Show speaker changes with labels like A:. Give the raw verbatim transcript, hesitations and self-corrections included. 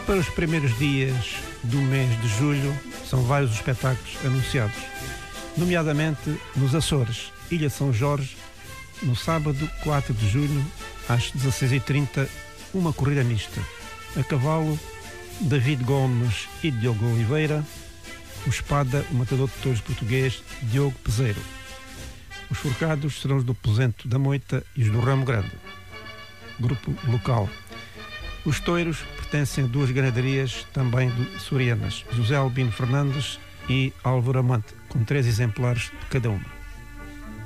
A: para os primeiros dias do mês de julho são vários os espetáculos anunciados, nomeadamente nos Açores, Ilha de São Jorge, no sábado quatro de julho, às dezasseis e trinta, uma corrida mista. A cavalo, David Gomes e Diogo Oliveira. O espada, o matador de touros português, Diogo Peseiro. Os forcados serão os do Posento da Moita e os do Ramo Grande. Grupo local. Os touros pertencem a duas ganaderias também de Sorianas, José Albino Fernandes e Álvaro Amante, com três exemplares de cada uma.